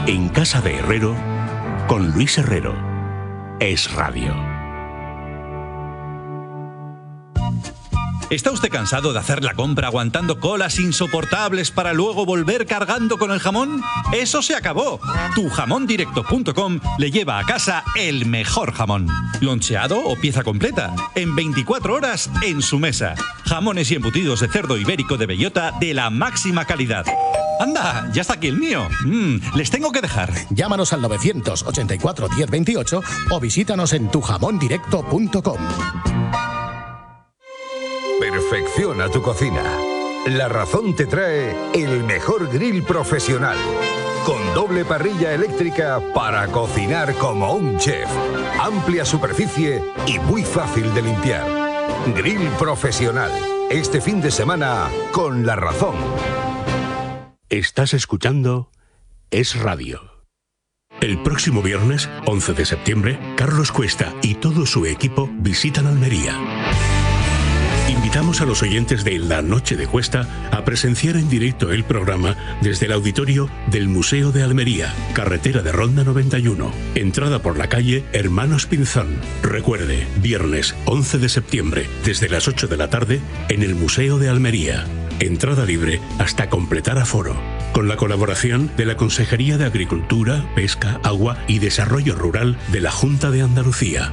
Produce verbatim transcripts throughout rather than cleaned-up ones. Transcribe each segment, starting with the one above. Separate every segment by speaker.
Speaker 1: En Casa de Herrero, con Luis Herrero. Es Radio.
Speaker 2: ¿Está usted cansado de hacer la compra aguantando colas insoportables para luego volver cargando con el jamón? ¡Eso se acabó! tu jamón directo punto com le lleva a casa el mejor jamón. Loncheado o pieza completa, en veinticuatro horas en su mesa. Jamones y embutidos de cerdo ibérico de bellota de la máxima calidad. ¡Anda! ¡Ya está aquí el mío! Mm, les tengo que dejar.
Speaker 3: Llámanos al novecientos ochenta y cuatro diez veintiocho o visítanos en tu jamón directo punto com.
Speaker 4: Perfecciona tu cocina. La Razón te trae el mejor grill profesional, con doble parrilla eléctrica para cocinar como un chef. Amplia superficie y muy fácil de limpiar. Grill profesional. Este fin de semana con La Razón.
Speaker 1: Estás escuchando Es Radio. El próximo viernes, once de septiembre, Carlos Cuesta y todo su equipo visitan Almería. Invitamos a los oyentes de La Noche de Cuesta a presenciar en directo el programa desde el auditorio del Museo de Almería, carretera de Ronda noventa y uno, entrada por la calle Hermanos Pinzón. Recuerde, viernes once de septiembre, desde las ocho de la tarde, en el Museo de Almería. Entrada libre hasta completar aforo. Con la colaboración de la Consejería de Agricultura, Pesca, Agua y Desarrollo Rural de la Junta de Andalucía.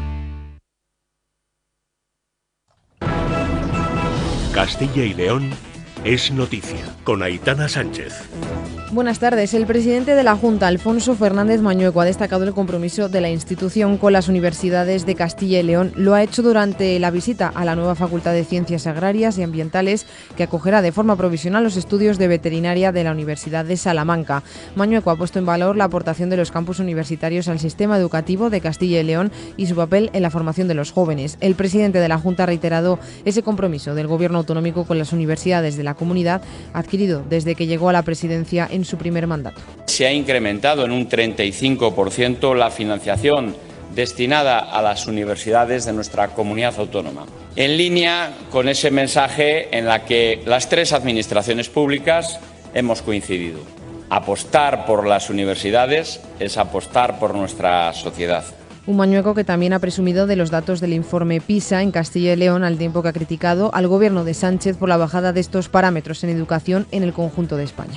Speaker 1: Castilla y León es noticia, con Aitana Sánchez.
Speaker 5: Buenas tardes. El presidente de la Junta, Alfonso Fernández Mañueco, ha destacado el compromiso de la institución con las universidades de Castilla y León. Lo ha hecho durante la visita a la nueva Facultad de Ciencias Agrarias y Ambientales, que acogerá de forma provisional los estudios de veterinaria de la Universidad de Salamanca. Mañueco ha puesto en valor la aportación de los campus universitarios al sistema educativo de Castilla y León y su papel en la formación de los jóvenes. El presidente de la Junta ha reiterado ese compromiso del Gobierno autonómico con las universidades de la comunidad, adquirido desde que llegó a la presidencia en su primer mandato.
Speaker 6: Se ha incrementado en un treinta y cinco por ciento la financiación destinada a las universidades de nuestra comunidad autónoma, en línea con ese mensaje en la que las tres administraciones públicas hemos coincidido. Apostar por las universidades es apostar por nuestra sociedad.
Speaker 5: Un Mañueco que también ha presumido de los datos del informe PISA en Castilla y León, al tiempo que ha criticado al gobierno de Sánchez por la bajada de estos parámetros en educación en el conjunto de España.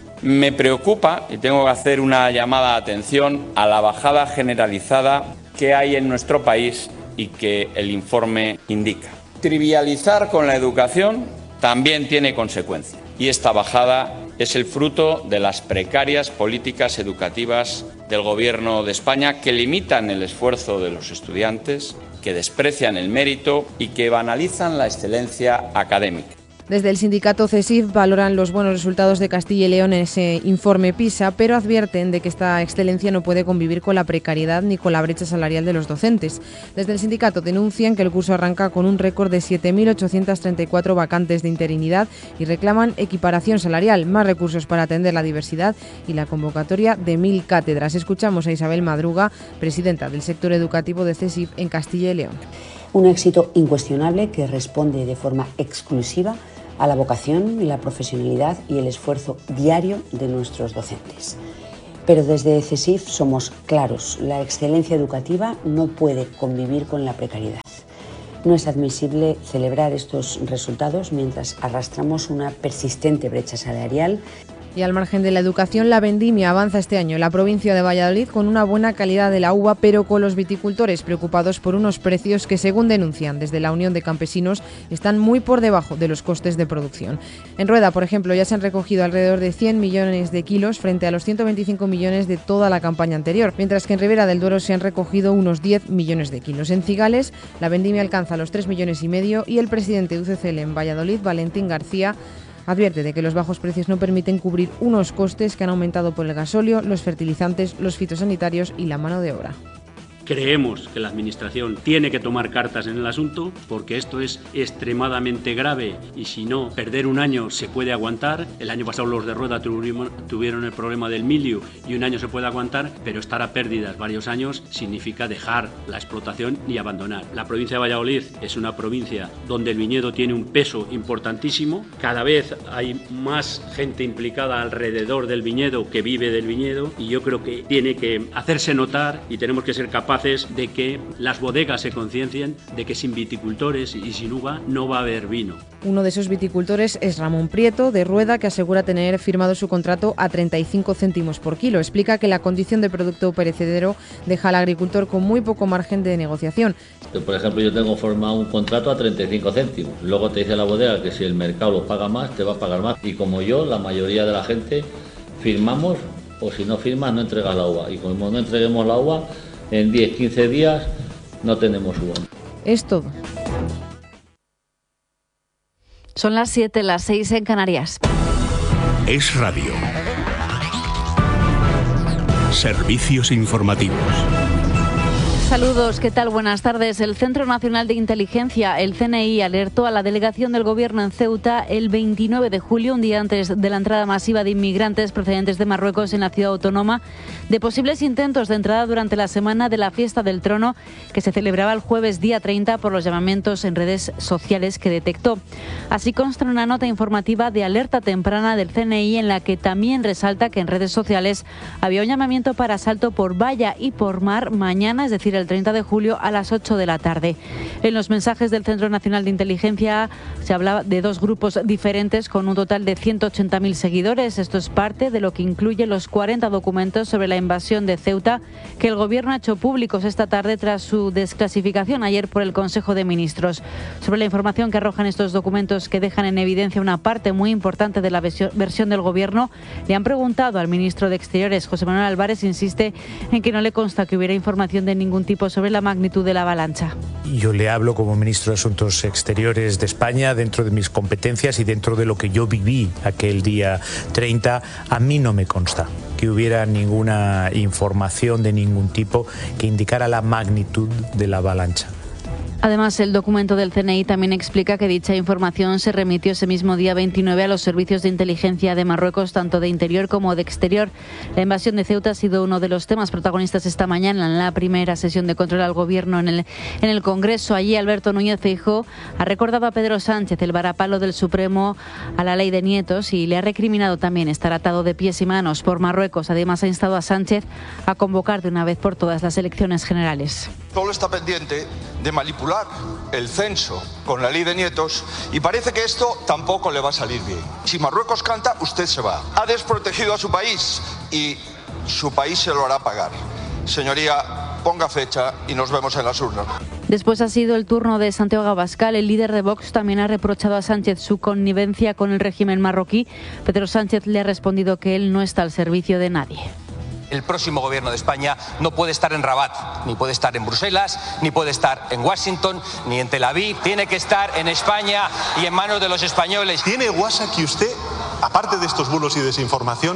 Speaker 6: Me preocupa y tengo que hacer una llamada de atención a la bajada generalizada que hay en nuestro país y que el informe indica. Trivializar con la educación también tiene consecuencias, y esta bajada es el fruto de las precarias políticas educativas del Gobierno de España, que limitan el esfuerzo de los estudiantes, que desprecian el mérito y que banalizan la excelencia académica.
Speaker 5: Desde el sindicato CESIF valoran los buenos resultados de Castilla y León en ese informe PISA, pero advierten de que esta excelencia no puede convivir con la precariedad ni con la brecha salarial de los docentes. Desde el sindicato denuncian que el curso arranca con un récord de siete mil ochocientas treinta y cuatro vacantes de interinidad y reclaman equiparación salarial, más recursos para atender la diversidad y la convocatoria de mil cátedras. Escuchamos a Isabel Madruga, presidenta del sector educativo de CESIF en Castilla y León.
Speaker 7: Un éxito incuestionable que responde de forma exclusiva a la vocación y la profesionalidad y el esfuerzo diario de nuestros docentes. Pero desde CESIF somos claros, la excelencia educativa no puede convivir con la precariedad. No es admisible celebrar estos resultados mientras arrastramos una persistente brecha salarial.
Speaker 5: Y al margen de la educación, la vendimia avanza este año en la provincia de Valladolid con una buena calidad de la uva, pero con los viticultores preocupados por unos precios que, según denuncian desde la Unión de Campesinos, están muy por debajo de los costes de producción. En Rueda, por ejemplo, ya se han recogido alrededor de cien millones de kilos frente a los ciento veinticinco millones de toda la campaña anterior, mientras que en Ribera del Duero se han recogido unos diez millones de kilos. En Cigales, la vendimia alcanza los tres millones y medio y el presidente de U C C L en Valladolid, Valentín García, advierte de que los bajos precios no permiten cubrir unos costes que han aumentado por el gasóleo, los fertilizantes, los fitosanitarios y la mano de obra.
Speaker 8: Creemos que la Administración tiene que tomar cartas en el asunto porque esto es extremadamente grave y si no, perder un año se puede aguantar. El año pasado los de Rueda tuvieron el problema del milio y un año se puede aguantar, pero estar a pérdidas varios años significa dejar la explotación y abandonar. La provincia de Valladolid es una provincia donde el viñedo tiene un peso importantísimo. Cada vez hay más gente implicada alrededor del viñedo que vive del viñedo y yo creo que tiene que hacerse notar y tenemos que ser capaces de que las bodegas se conciencien de que sin viticultores y sin uva no va a haber vino.
Speaker 5: Uno de esos viticultores es Ramón Prieto, de Rueda, que asegura tener firmado su contrato a treinta y cinco céntimos por kilo. Explica que la condición de producto perecedero deja al agricultor con muy poco margen de negociación.
Speaker 9: Por ejemplo, yo tengo formado un contrato a treinta y cinco céntimos. Luego te dice la bodega que si el mercado lo paga más, te va a pagar más. Y como yo, la mayoría de la gente firmamos, o si no firmas, no entregas la uva. Y como no entreguemos la uva, en diez, quince días no tenemos uva.
Speaker 5: Es todo.
Speaker 10: Son las siete, las seis en Canarias.
Speaker 1: Es Radio. Servicios informativos.
Speaker 10: Saludos, ¿qué tal? Buenas tardes. El Centro Nacional de Inteligencia, el C N I, alertó a la delegación del Gobierno en Ceuta el veintinueve de julio, un día antes de la entrada masiva de inmigrantes procedentes de Marruecos en la ciudad autónoma, de posibles intentos de entrada durante la semana de la Fiesta del Trono, que se celebraba el jueves día treinta por los llamamientos en redes sociales que detectó. Así consta una nota informativa de alerta temprana del C N I en la que también resalta que en redes sociales había un llamamiento para asalto por valla y por mar mañana, es decir, el treinta de julio a las ocho de la tarde. En los mensajes del Centro Nacional de Inteligencia se hablaba de dos grupos diferentes con un total de ciento ochenta mil seguidores. Esto es parte de lo que incluye los cuarenta documentos sobre la invasión de Ceuta que el Gobierno ha hecho públicos esta tarde tras su desclasificación ayer por el Consejo de Ministros. Sobre la información que arrojan estos documentos que dejan en evidencia una parte muy importante de la versión del Gobierno, le han preguntado al ministro de Exteriores, José Manuel Álvarez, insiste en que no le consta que hubiera información de ningún tipo sobre la magnitud de la avalancha.
Speaker 11: Yo le hablo como ministro de Asuntos Exteriores de España, dentro de mis competencias y dentro de lo que yo viví aquel día treinta. A mí no me consta que hubiera ninguna información de ningún tipo que indicara la magnitud de la avalancha.
Speaker 10: Además, el documento del C N I también explica que dicha información se remitió ese mismo día veintinueve a los servicios de inteligencia de Marruecos, tanto de interior como de exterior. La invasión de Ceuta ha sido uno de los temas protagonistas esta mañana en la primera sesión de control al Gobierno en el, en el Congreso. Allí, Alberto Núñez Feijóo ha recordado a Pedro Sánchez el varapalo del Supremo a la ley de nietos y le ha recriminado también estar atado de pies y manos por Marruecos. Además, ha instado a Sánchez a convocar de una vez por todas las elecciones generales.
Speaker 12: Solo está pendiente de manipular el censo con la ley de nietos y parece que esto tampoco le va a salir bien. Si Marruecos canta, usted se va. Ha desprotegido a su país y su país se lo hará pagar. Señoría, ponga fecha y nos vemos en las urnas.
Speaker 10: Después ha sido el turno de Santiago Abascal. El líder de Vox también ha reprochado a Sánchez su connivencia con el régimen marroquí. Pedro Sánchez le ha respondido que él no está al servicio de nadie.
Speaker 13: El próximo gobierno de España no puede estar en Rabat, ni puede estar en Bruselas, ni puede estar en Washington, ni en Tel Aviv. Tiene que estar en España y en manos de los españoles.
Speaker 14: ¿Tiene guasa que usted, aparte de estos bulos y desinformación,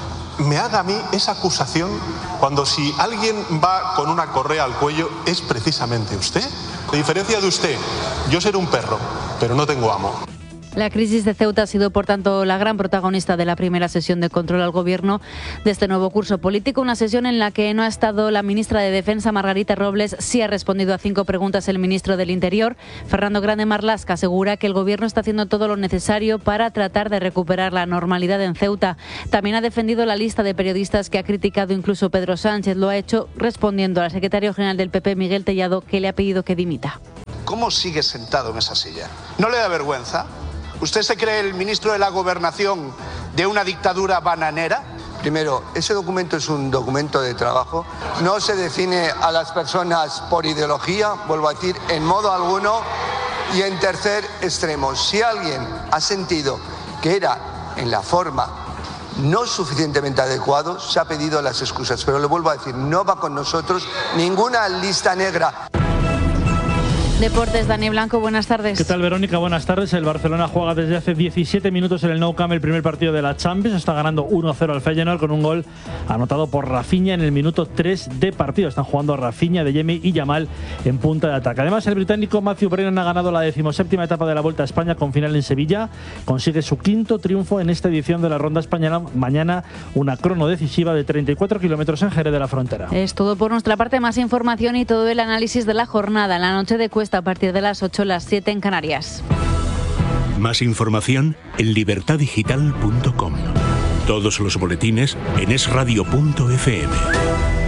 Speaker 14: me haga a mí esa acusación cuando si alguien va con una correa al cuello es precisamente usted? A diferencia de usted, yo seré un perro, pero no tengo amo.
Speaker 10: La crisis de Ceuta ha sido, por tanto, la gran protagonista de la primera sesión de control al Gobierno de este nuevo curso político. Una sesión en la que no ha estado la ministra de Defensa, Margarita Robles. Sí ha respondido a cinco preguntas el ministro del Interior. Fernando Grande Marlaska asegura que el Gobierno está haciendo todo lo necesario para tratar de recuperar la normalidad en Ceuta. También ha defendido la lista de periodistas que ha criticado incluso Pedro Sánchez. Lo ha hecho respondiendo al secretario general del P P, Miguel Tellado, que le ha pedido que dimita.
Speaker 15: ¿Cómo sigue sentado en esa silla? ¿No le da vergüenza? ¿Usted se cree el ministro de la Gobernación de una dictadura bananera?
Speaker 16: Primero, ese documento es un documento de trabajo. No se define a las personas por ideología, vuelvo a decir, en modo alguno. Y en tercer extremo, si alguien ha sentido que era en la forma no suficientemente adecuado, se ha pedido las excusas. Pero le vuelvo a decir, no va con nosotros ninguna lista negra.
Speaker 10: Deportes, Dani Blanco, buenas tardes.
Speaker 17: ¿Qué tal, Verónica? Buenas tardes. El Barcelona juega desde hace diecisiete minutos en el Nou Camp el primer partido de la Champions. Está ganando uno cero al Feyenoord con un gol anotado por Rafinha en el minuto tres de partido. Están jugando Rafinha, De Jemi y Yamal en punta de ataque. Además, el británico Matthew Brennan ha ganado la decimoséptima etapa de la Vuelta a España con final en Sevilla. Consigue su quinto triunfo en esta edición de la Ronda Española. Mañana una crono decisiva de treinta y cuatro kilómetros en Jerez de la Frontera.
Speaker 10: Es todo por nuestra parte. Más información y todo el análisis de la jornada en la noche de Cuesta a partir de las ocho, las siete en Canarias.
Speaker 1: Más información en libertad digital punto com. Todos los boletines en es radio punto efe eme.